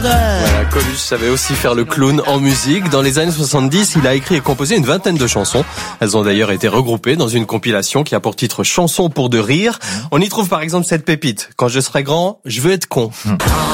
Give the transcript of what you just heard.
Voilà, Coluche savait aussi faire le clown en musique. Dans les années 70, il a écrit et composé une vingtaine de chansons. Elles ont d'ailleurs été regroupées dans une compilation qui a pour titre Chansons pour de rire. On y trouve par exemple cette pépite. Quand je serai grand, je veux être con.